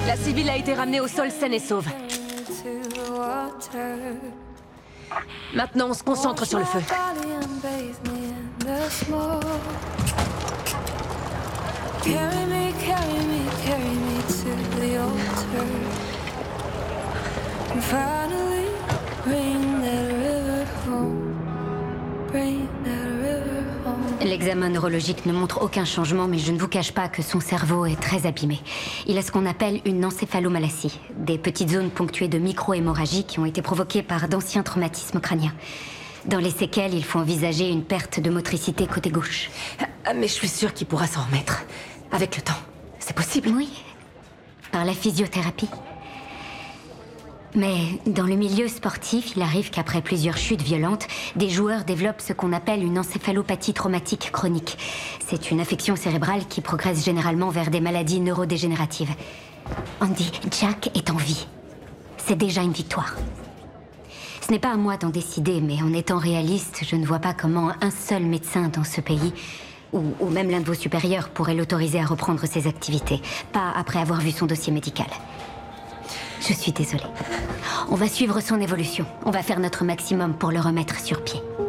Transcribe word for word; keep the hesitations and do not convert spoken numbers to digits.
La civile a été ramenée au sol saine et sauve. Maintenant, on se concentre sur le feu. Carry me, carry me, carry me to the altar. And finally, bring that river home. Bring that river home. L'examen neurologique ne montre aucun changement, mais je ne vous cache pas que son cerveau est très abîmé. Il a ce qu'on appelle une encéphalomalacie, des petites zones ponctuées de micro-hémorragies qui ont été provoquées par d'anciens traumatismes crâniens. Dans les séquelles, il faut envisager une perte de motricité côté gauche. Ah, mais je suis sûre qu'il pourra s'en remettre. Avec le temps. C'est possible? Oui, par la physiothérapie. Mais dans le milieu sportif, il arrive qu'après plusieurs chutes violentes, des joueurs développent ce qu'on appelle une encéphalopathie traumatique chronique. C'est une affection cérébrale qui progresse généralement vers des maladies neurodégénératives. Andy, Jack est en vie. C'est déjà une victoire. Ce n'est pas à moi d'en décider, mais en étant réaliste, je ne vois pas comment un seul médecin dans ce pays, ou, ou même l'un de vos supérieurs, pourrait l'autoriser à reprendre ses activités. Pas après avoir vu son dossier médical. Je suis désolée. On va suivre son évolution. On va faire notre maximum pour le remettre sur pied.